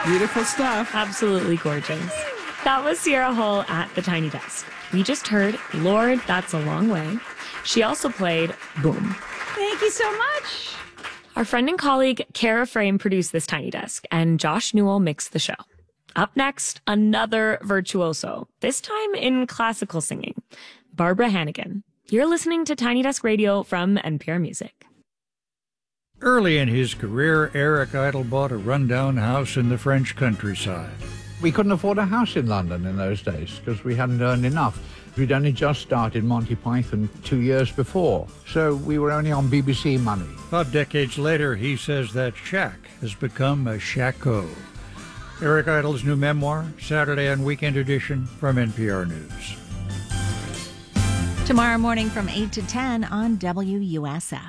Beautiful stuff. Absolutely gorgeous. That was Sierra Hull at the Tiny Desk. We just heard Lord, That's a Long Way. She also played Boom. Thank you so much. Our friend and colleague Kara Frame produced this Tiny Desk, and Josh Newell mixed the show. Up next, another virtuoso, this time in classical singing, Barbara Hannigan. You're listening to Tiny Desk Radio from NPR Music. Early in his career, Eric Idle bought a rundown house in the French countryside. We couldn't afford a house in London in those days because we hadn't earned enough. We'd only just started Monty Python 2 years before, so we were only on BBC money. 5 decades later, he says that shack has become a shacko. Eric Idle's new memoir, Saturday and Weekend Edition from NPR News. Tomorrow morning from 8 to 10 on WUSF.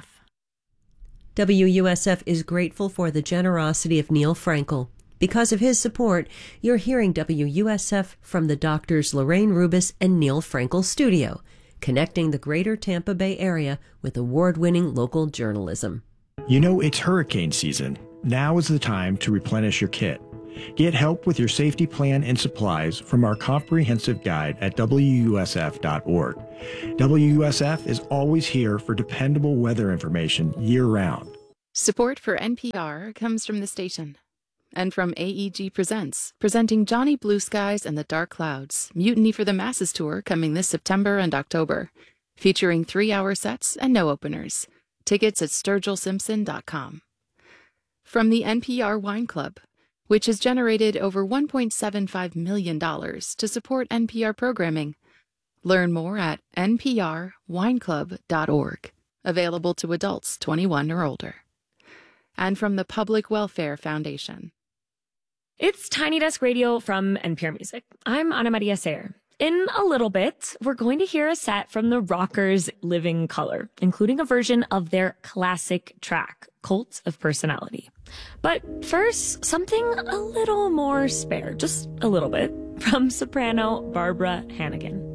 WUSF is grateful for the generosity of Neil Frankel. Because of his support, you're hearing WUSF from the doctors Lorraine Rubis and Neil Frankel Studio, connecting the greater Tampa Bay area with award-winning local journalism. You know, it's hurricane season. Now is the time to replenish your kit. Get help with your safety plan and supplies from our comprehensive guide at WUSF.org. WUSF is always here for dependable weather information year-round. Support for NPR comes from the station. And from AEG Presents, presenting Johnny Blue Skies and the Dark Clouds, Mutiny for the Masses Tour coming this September and October. Featuring 3-hour sets and no openers. Tickets at sturgillsimpson.com. From the NPR Wine Club, which has generated over $1.75 million to support NPR programming. Learn more at nprwineclub.org. Available to adults 21 or older. And from the Public Welfare Foundation. It's Tiny Desk Radio from NPR Music. I'm Ana Maria Sayer. In a little bit, we're going to hear a set from the Rockers' Living Colour, including a version of their classic track, Cult of Personality. But first, something a little more spare, just a little bit, from soprano Barbara Hannigan.